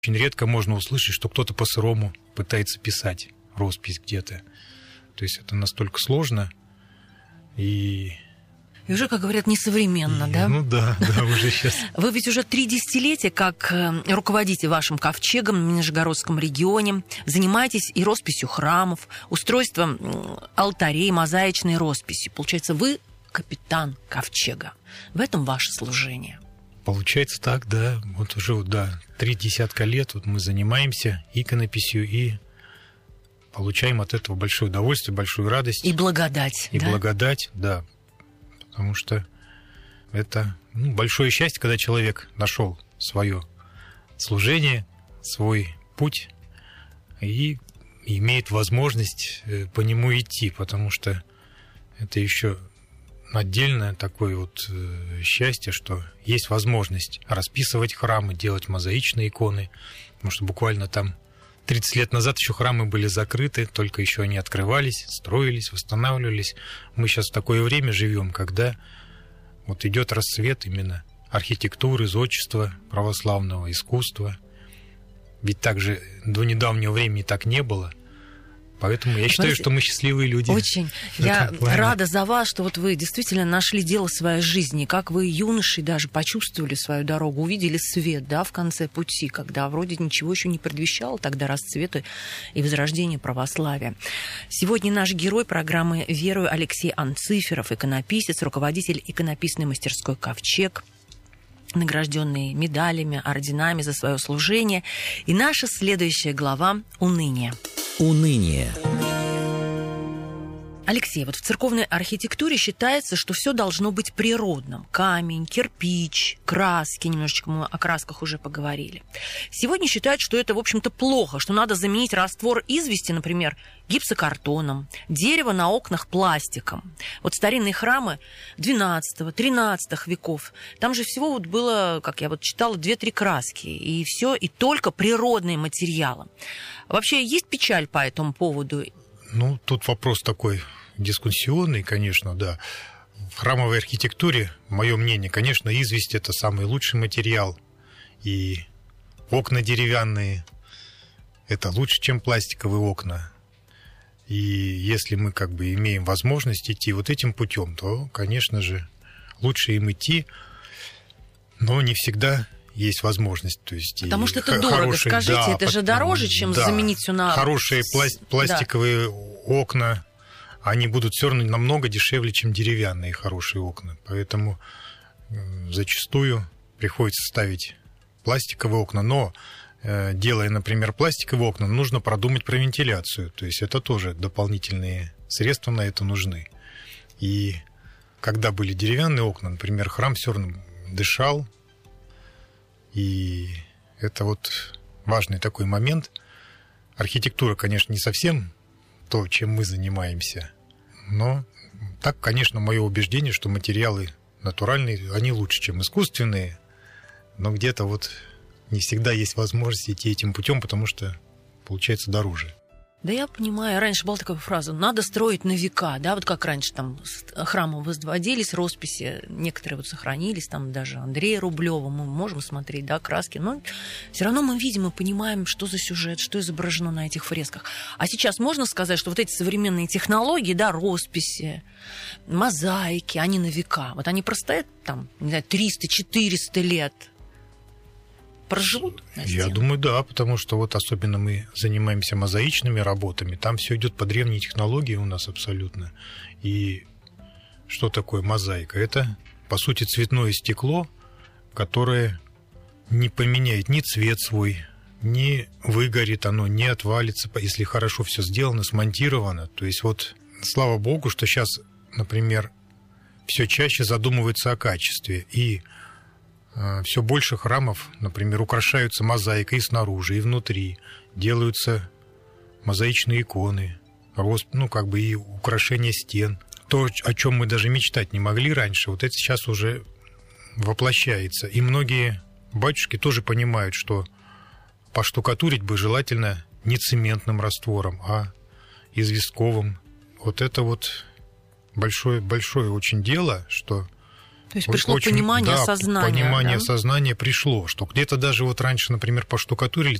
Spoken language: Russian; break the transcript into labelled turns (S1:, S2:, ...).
S1: Очень редко можно услышать, что кто-то по-сырому пытается писать роспись где-то. То есть это настолько сложно и
S2: уже, как говорят, несовременно, да?
S1: Ну да, уже сейчас.
S2: Вы ведь уже 3 десятилетия как руководите вашим ковчегом в Нижегородском регионе, занимаетесь и росписью храмов, устройством алтарей, мозаичной росписью. Получается, вы капитан ковчега. В этом ваше служение.
S1: Получается так, да. Вот уже 3 десятка лет мы занимаемся иконописью и получаем от этого большое удовольствие, большую радость.
S2: И благодать.
S1: И благодать, да. Потому что это большое счастье, когда человек нашел свое служение, свой путь и имеет возможность по нему идти, потому что это еще отдельное такое счастье, что есть возможность расписывать храмы, делать мозаичные иконы, потому что буквально там 30 лет назад еще храмы были закрыты, только еще они открывались, строились, восстанавливались. Мы сейчас в такое время живем, когда идет расцвет именно архитектуры, зодчества, православного искусства. Ведь также до недавнего времени так не было. Поэтому я считаю, что мы счастливые люди.
S2: Очень. Я рада за вас, что вы действительно нашли дело своей жизни. Как вы, юноши, даже почувствовали свою дорогу, увидели свет, в конце пути, когда вроде ничего еще не предвещало тогда расцвета и возрождения православия. Сегодня наш герой программы «Верую» Алексей Анциферов, иконописец, руководитель иконописной мастерской «Ковчег», награжденный медалями, орденами за свое служение. И наша следующая глава — «Уныние».
S3: Уныние.
S2: Алексей, в церковной архитектуре считается, что все должно быть природным. Камень, кирпич, краски, немножечко мы о красках уже поговорили. Сегодня считают, что это, в общем-то, плохо, что надо заменить раствор извести, например, гипсокартоном, дерево на окнах пластиком. Старинные храмы XII-XIII веков, там же всего было, как я читала, 2-3 краски, и все, и только природные материалы. Вообще есть печаль по этому поводу?
S1: Тут вопрос такой дискуссионный, конечно, да. В храмовой архитектуре, мое мнение, конечно, известь – это самый лучший материал. И окна деревянные – это лучше, чем пластиковые окна. И если мы имеем возможность идти этим путем, то, конечно же, лучше им идти, но не всегда есть возможность. То есть
S2: потому что это дорого, скажите, это же дороже, чем заменить все на...
S1: Хорошие пластиковые окна, они будут все равно намного дешевле, чем деревянные хорошие окна. Поэтому зачастую приходится ставить пластиковые окна, но делая, например, пластиковые окна, нужно продумать про вентиляцию. То есть это тоже дополнительные средства на это нужны. И когда были деревянные окна, например, храм все равно дышал. И это важный такой момент. Архитектура, конечно, не совсем то, чем мы занимаемся. Но так, конечно, мое убеждение, что материалы натуральные, они лучше, чем искусственные. Но где-то не всегда есть возможность идти этим путем, потому что получается дороже.
S2: Да я понимаю, раньше была такая фраза: надо строить на века, как раньше там храмы возводились, росписи, некоторые сохранились, там даже Андрея Рублева, мы можем смотреть, краски, но все равно мы видим и понимаем, что за сюжет, что изображено на этих фресках. А сейчас можно сказать, что эти современные технологии, росписи, мозаики, они на века, они простоят там, 300-400 лет, проживут?
S1: Я думаю, да, потому что особенно мы занимаемся мозаичными работами, там все идет по древней технологии у нас абсолютно. И что такое мозаика? Это, по сути, цветное стекло, которое не поменяет ни цвет свой, не выгорит оно, не отвалится, если хорошо все сделано, смонтировано. То есть слава богу, что сейчас, например, все чаще задумываются о качестве, и все больше храмов, например, украшаются мозаикой и снаружи, и внутри. Делаются мозаичные иконы, и украшения стен. То, о чем мы даже мечтать не могли раньше, это сейчас уже воплощается. И многие батюшки тоже понимают, что поштукатурить бы желательно не цементным раствором, а известковым. Это большое очень дело, что
S2: То есть пришло понимание, осознание.
S1: Понимание, осознание пришло, что где-то даже вот раньше, например, поштукатурили